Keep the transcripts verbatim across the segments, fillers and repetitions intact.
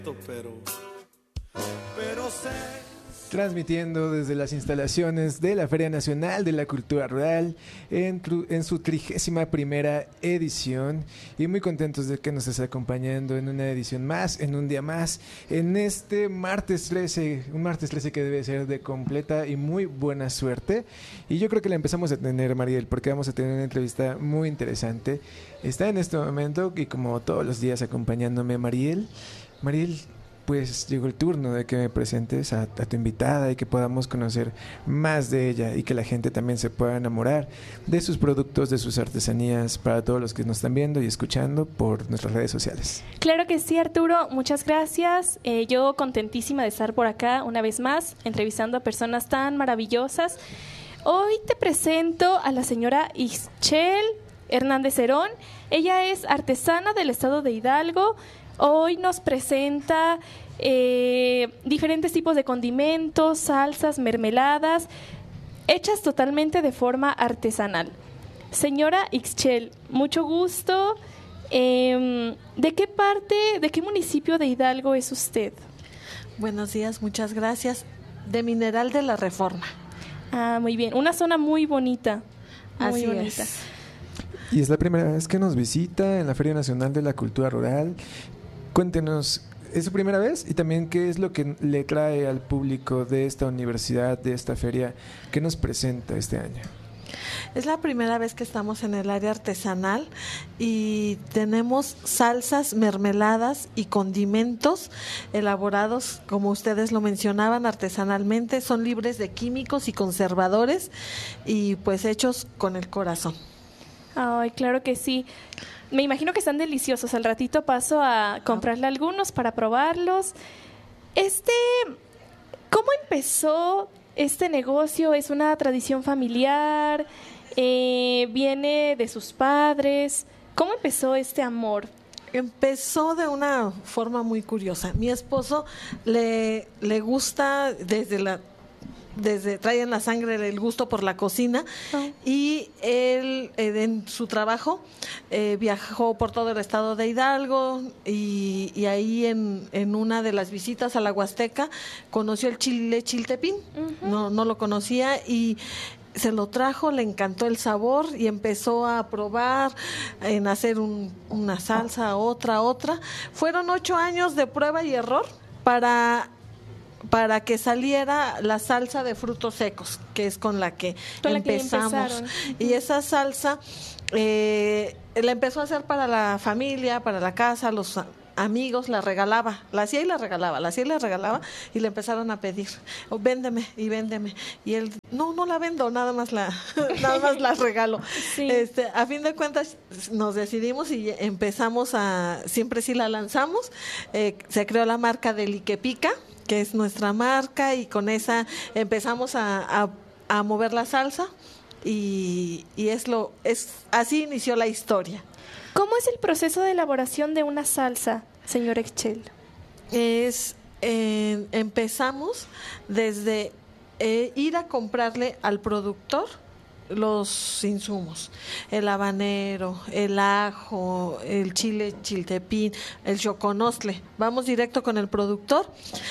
pero, pero sé. Transmitiendo desde las instalaciones de la Feria Nacional de la Cultura Rural en, tru- en su trigésima primera edición, y muy contentos de que nos estés acompañando en una edición más, en un día más, en este martes trece, un martes trece que debe ser de completa y muy buena suerte. Y yo creo que la empezamos a tener, Mariel, porque vamos a tener una entrevista muy interesante. Está en este momento y como todos los días acompañándome Mariel. Mariel, pues llegó el turno de que me presentes a, a tu invitada y que podamos conocer más de ella y que la gente también se pueda enamorar de sus productos, de sus artesanías, para todos los que nos están viendo y escuchando por nuestras redes sociales. Claro que sí, Arturo, muchas gracias. Eh, yo contentísima de estar por acá una vez más, entrevistando a personas tan maravillosas. Hoy te presento a la señora Ixchel Hernández Herón. Ella es artesana del estado de Hidalgo. Hoy nos presenta eh, diferentes tipos de condimentos, salsas, mermeladas, hechas totalmente de forma artesanal. Señora Ixchel, mucho gusto. Eh, ¿De qué parte, de qué municipio de Hidalgo es usted? Buenos días, muchas gracias. De Mineral de la Reforma. Ah, muy bien. Una zona muy bonita. Muy Así bonita. es. Y es la primera vez que nos visita en la Feria Nacional de la Cultura Rural. Cuéntenos, ¿es su primera vez? Y también, ¿qué es lo que le trae al público de esta universidad, de esta feria, que nos presenta este año? Es la primera vez que estamos en el área artesanal y tenemos salsas, mermeladas y condimentos elaborados, como ustedes lo mencionaban, artesanalmente. Son libres de químicos y conservadores y pues hechos con el corazón. Ay, claro que sí. Me imagino que están deliciosos. Al ratito paso a comprarle algunos para probarlos. Este, ¿cómo empezó este negocio? ¿Es una tradición familiar? Eh, ¿Viene de sus padres? ¿Cómo empezó este amor? Empezó de una forma muy curiosa. Mi esposo le, le gusta desde la desde trae en la sangre el gusto por la cocina. Oh. Y él eh, en su trabajo eh, viajó por todo el estado de Hidalgo y, y ahí en, en una de las visitas a la Huasteca conoció el chile chiltepín. Uh-huh. no, no lo conocía y se lo trajo, le encantó el sabor y empezó a probar en hacer un, una salsa, otra, otra. Fueron ocho años de prueba y error para para que saliera la salsa de frutos secos, que es con la que con empezamos. La que uh-huh. Y esa salsa eh, la empezó a hacer para la familia, para la casa, los amigos, la regalaba, la hacía y la regalaba, la hacía y la regalaba, y le empezaron a pedir, oh, véndeme y véndeme, y él, no, no la vendo, nada más la, nada más la regalo. Sí. Este, a fin de cuentas nos decidimos y empezamos a, siempre sí la lanzamos, eh, se creó la marca de Liquepica, que es nuestra marca, y con esa empezamos a, a, a mover la salsa y, y es lo es así inició la historia. ¿Cómo es el proceso de elaboración de una salsa, señora Ixchel? Es eh, empezamos desde eh, ir a comprarle al productor los insumos, el habanero, el ajo, el chile chiltepín, el xoconostle. Vamos directo con el productor,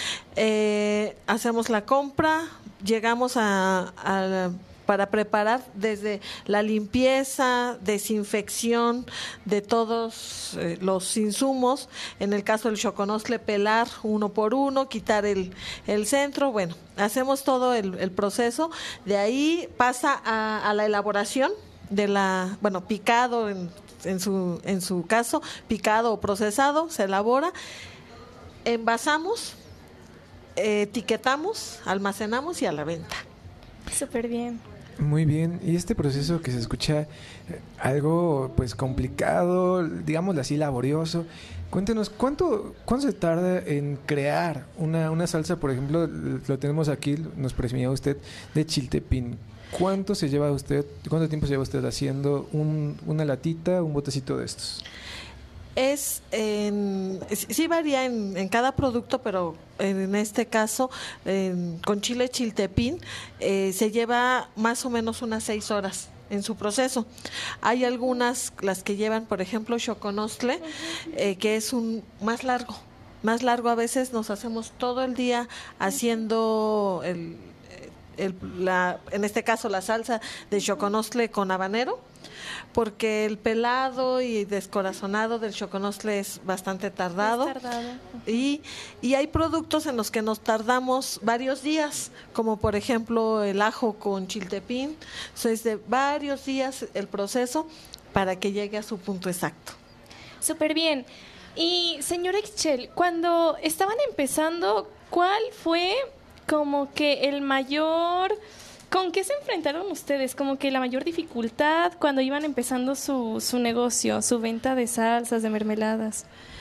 eh, hacemos la compra, llegamos a, a para preparar desde la limpieza, desinfección de todos eh, los insumos, en el caso del xoconostle, pelar uno por uno, quitar el, el centro, bueno, hacemos todo el, el proceso, de ahí pasa a, a la elaboración de la, bueno, picado en, en, su, en su caso, picado o procesado, se elabora, envasamos, eh, etiquetamos, almacenamos y a la venta. Súper bien. Muy bien, y este proceso que se escucha eh, algo pues complicado, digámoslo así, laborioso, cuéntenos, ¿cuánto, cuánto se tarda en crear una, una salsa? Por ejemplo, lo tenemos aquí, nos presumía usted, de chiltepín. ¿Cuánto se lleva usted, cuánto tiempo se lleva usted haciendo un, una latita, un botecito de estos? Es en, sí varía en, en cada producto, pero en este caso en, con chile chiltepín eh, se lleva más o menos unas seis horas en su proceso. Hay algunas, las que llevan, por ejemplo, xoconostle, eh, que es un más largo. más largo. A veces nos hacemos todo el día haciendo el, el, la, en este caso la salsa de choconostle con habanero, porque el pelado y descorazonado del choconostle es bastante tardado, Es tardado. y, y hay productos en los que nos tardamos varios días, como por ejemplo el ajo con chiltepín. Entonces, es de varios días el proceso para que llegue a su punto exacto. Súper bien. Y señora Ixchel, cuando estaban empezando, ¿cuál fue como que el mayor... ¿Con qué se enfrentaron ustedes? Como que la mayor dificultad cuando iban empezando su, su negocio, su venta de salsas, de mermeladas.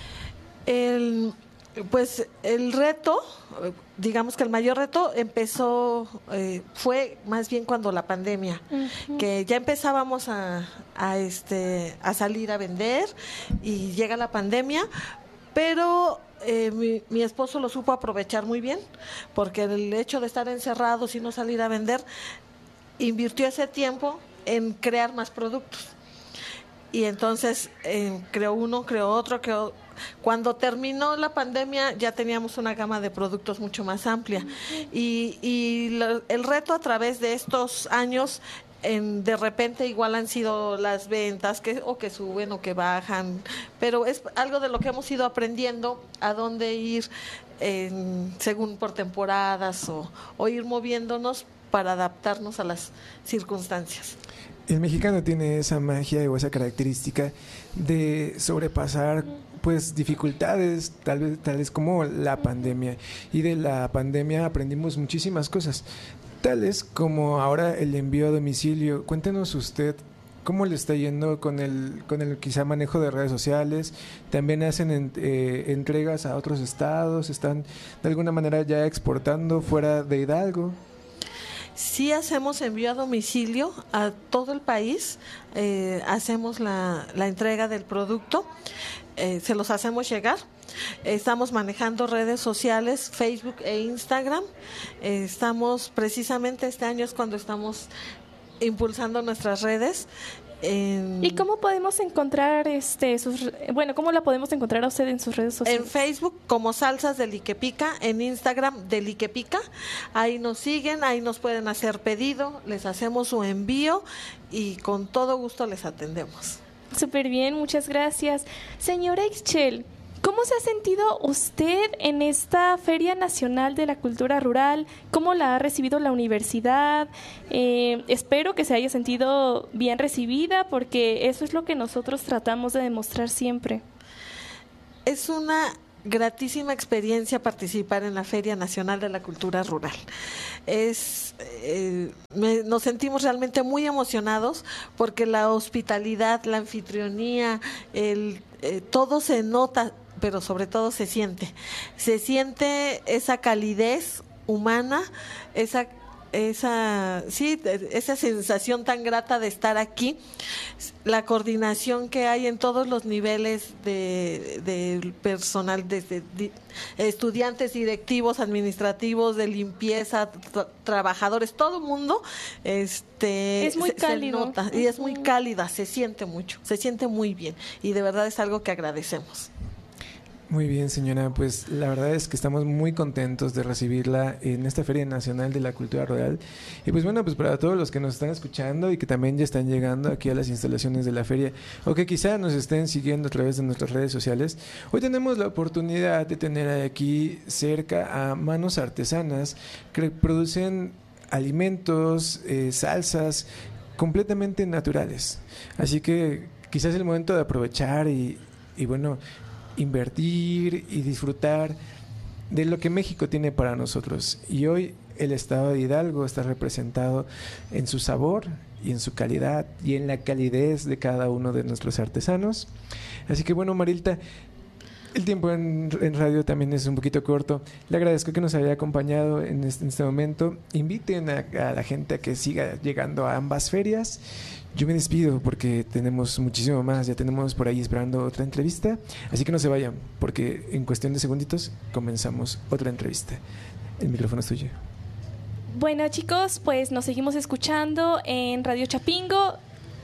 El, pues el reto, digamos que el mayor reto empezó, eh, fue más bien cuando la pandemia, uh-huh. que ya empezábamos a, a, este, a salir a vender y llega la pandemia, pero eh, mi, mi esposo lo supo aprovechar muy bien, porque el hecho de estar encerrados y no salir a vender, invirtió ese tiempo en crear más productos. Y entonces eh, creó uno, creó otro, creó... Cuando terminó la pandemia ya teníamos una gama de productos mucho más amplia. Y, y lo, el reto a través de estos años... En, de repente igual han sido las ventas que o que suben o que bajan, pero es algo de lo que hemos ido aprendiendo a dónde ir en, según por temporadas o, o ir moviéndonos para adaptarnos a las circunstancias. El mexicano tiene esa magia o esa característica de sobrepasar pues dificultades, tal vez, tal vez como la pandemia, y de la pandemia aprendimos muchísimas cosas, tales como ahora el envío a domicilio. Cuéntenos usted cómo le está yendo con el con el quizá manejo de redes sociales. También hacen en, eh, entregas a otros estados, están de alguna manera ya exportando fuera de Hidalgo. Sí hacemos envío a domicilio a todo el país, eh, hacemos la, la entrega del producto, eh, se los hacemos llegar. Estamos manejando redes sociales, Facebook e Instagram. Eh, estamos, precisamente este año es cuando estamos impulsando nuestras redes. En, ¿Y cómo podemos encontrar este sus bueno, cómo la podemos encontrar a usted en sus redes sociales? En Facebook como Salsas de Liquepica, en Instagram de Liquepica. Ahí nos siguen, ahí nos pueden hacer pedido, les hacemos su envío y con todo gusto les atendemos. Súper bien, muchas gracias. Señora Ixchel, ¿cómo se ha sentido usted en esta Feria Nacional de la Cultura Rural? ¿Cómo la ha recibido la universidad? Eh, espero que se haya sentido bien recibida, porque eso es lo que nosotros tratamos de demostrar siempre. Es una gratísima experiencia participar en la Feria Nacional de la Cultura Rural. Es, eh, me, nos sentimos realmente muy emocionados porque la hospitalidad, la anfitrionía, el, eh, todo se nota, pero sobre todo se siente. Se siente esa calidez humana, esa esa sí, esa sensación tan grata de estar aquí, la coordinación que hay en todos los niveles de, de personal, desde di, estudiantes, directivos, administrativos, de limpieza, tra, trabajadores, todo el mundo, este, es muy se, cálido. se nota, y es muy cálida, se siente mucho, se siente muy bien, y de verdad es algo que agradecemos. Muy bien, señora, pues la verdad es que estamos muy contentos de recibirla en esta Feria Nacional de la Cultura Rural. Y pues bueno, pues para todos los que nos están escuchando y que también ya están llegando aquí a las instalaciones de la feria, o que quizá nos estén siguiendo a través de nuestras redes sociales, hoy tenemos la oportunidad de tener aquí cerca a manos artesanas que producen alimentos, eh, salsas completamente naturales. Así que quizás es el momento de aprovechar y, y bueno, invertir y disfrutar de lo que México tiene para nosotros. Y hoy el estado de Hidalgo está representado en su sabor y en su calidad y en la calidez de cada uno de nuestros artesanos. Así que bueno, Marilta, el tiempo en, en radio también es un poquito corto. Le agradezco que nos haya acompañado en este, en este momento. Inviten a, a la gente a que siga llegando a ambas ferias. Yo me despido porque tenemos muchísimo más. Ya tenemos por ahí esperando otra entrevista. Así que no se vayan, porque en cuestión de segunditos comenzamos otra entrevista. El micrófono es tuyo. Bueno, chicos, pues nos seguimos escuchando en Radio Chapingo.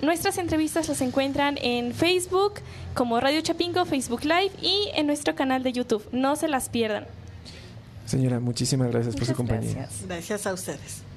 Nuestras entrevistas las encuentran en Facebook como Radio Chapingo, Facebook Live y en nuestro canal de YouTube. No se las pierdan. Señora, muchísimas gracias Muchas por su compañía. gracias. Gracias a ustedes.